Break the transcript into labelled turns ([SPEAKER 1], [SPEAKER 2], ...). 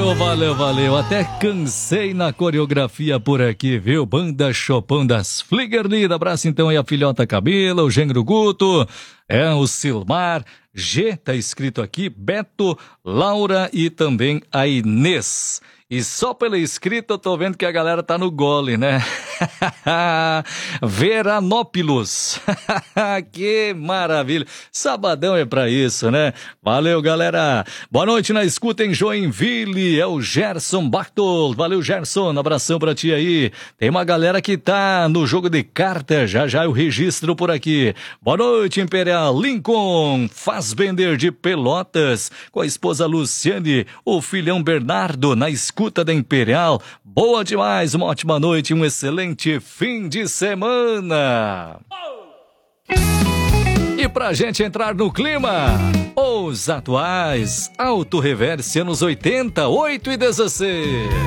[SPEAKER 1] Valeu. Até cansei na coreografia por aqui, viu? Banda Chopin das Fliegerlied. Abraço então aí a filhota Camila, o gênero Guto, o Silmar, G, tá escrito aqui, Beto, Laura e também a Inês. E só pela escrita eu tô vendo que a galera tá no gole, né? Veranópolis. Que maravilha. Sabadão é pra isso, né? Valeu, galera. Boa noite na escuta em Joinville. É o Gerson Bartol. Valeu, Gerson. Abração pra ti aí. Tem uma galera que tá no jogo de carta. Já eu registro por aqui. Boa noite, Imperial. Lincoln Fassbender de Pelotas. Com a esposa Luciane, o filhão Bernardo na escuta da Imperial. Boa demais, uma ótima noite, um excelente fim de semana. E pra gente entrar no clima, os atuais Auto Reverse anos 80, 8 e 16.